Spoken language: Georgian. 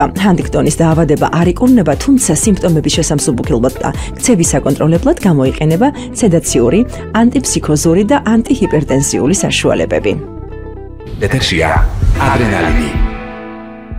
ჰანტინგტონის დაავადება არ იკურნება, თუმცა სიმპტომების შესამსუბუქებლად და ქცევის საკონტროლებლად გამოიყენება სედაციური, ანტიფსიქოზური და ანტიჰიპერტენსიული საშუალებები. დეტერშია ადრენალინი